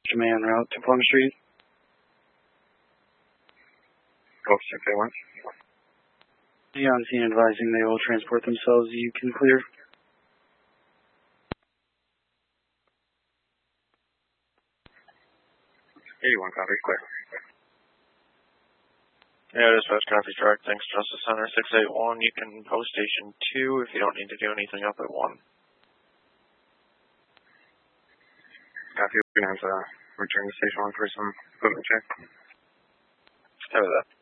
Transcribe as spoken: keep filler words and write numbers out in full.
Man route to Plum Street. Golf six eight one. The on scene advising they will transport themselves. You can clear. eighty-one, copy, clear. Yeah, dispatch, copy, track. Thanks, Justice Center six eight one. You can post station two if you don't need to do anything up at one. Copy, we're going to have to return to station one for some equipment check. Copy that.